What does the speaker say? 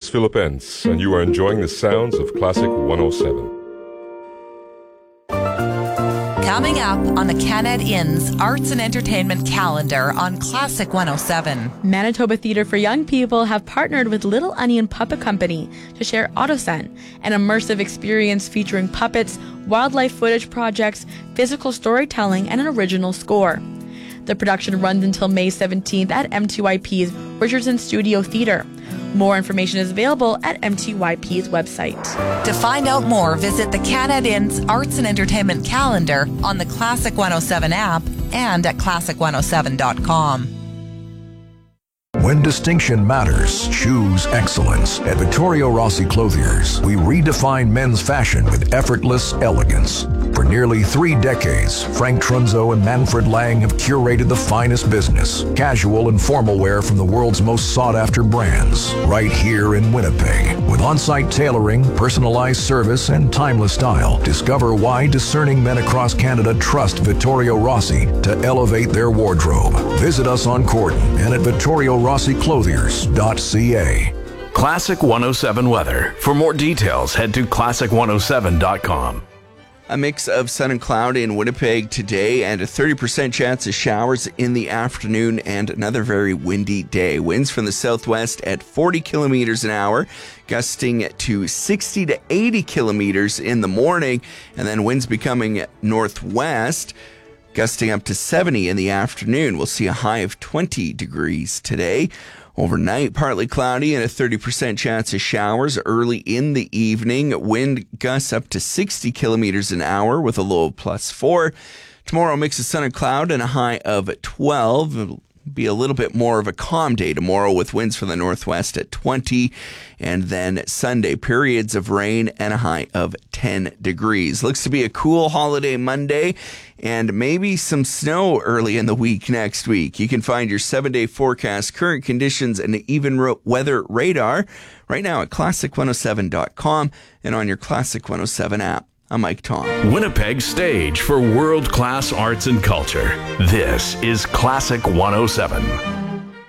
Philip Entz, and you are enjoying the sounds of Classic 107. Coming up on the Canad Inn's Arts and Entertainment calendar on Classic 107. Manitoba Theatre for Young People have partnered with Little Onion Puppet Company to share Autosen, an immersive experience featuring puppets, wildlife footage projects, physical storytelling, and an original score. The production runs until May 17th at MTYP's Richardson Studio Theatre. More information is available at MTYP's website. To find out more, visit the Canad Inn's Arts and Entertainment calendar on the Classic 107 app and at classic107.com. When distinction matters, choose excellence. At Vittorio Rossi Clothiers, we redefine men's fashion with effortless elegance. For nearly 3 decades, Frank Trunzo and Manfred Lang have curated the finest business, casual and formal wear from the world's most sought-after brands, right here in Winnipeg. With on-site tailoring, personalized service, and timeless style, discover why discerning men across Canada trust Vittorio Rossi to elevate their wardrobe. Visit us on Corden and at VittorioRossiClothiers.ca. Classic 107 weather. For more details, head to classic107.com. A mix of sun and cloud in Winnipeg today and a 30% chance of showers in the afternoon and another very windy day. Winds from the southwest at 40 kilometers an hour, gusting to 60 to 80 kilometers in the morning, and then winds becoming northwest, gusting up to 70 in the afternoon. We'll see a high of 20 degrees today. Overnight, partly cloudy and a 30% chance of showers early in the evening. Wind gusts up to 60 kilometers an hour with a low of +4. Tomorrow, mix of sun and cloud and a high of 12. It'll be a little bit more of a calm day tomorrow with winds from the northwest at 20. And then Sunday, periods of rain and a high of 10 degrees. Looks to be a cool holiday Monday and maybe some snow early in the week next week. You can find your 7-day forecast, current conditions, and even weather radar right now at classic107.com and on your Classic 107 app. I'm Mike Tom. Winnipeg's stage for world-class arts and culture. This is Classic 107.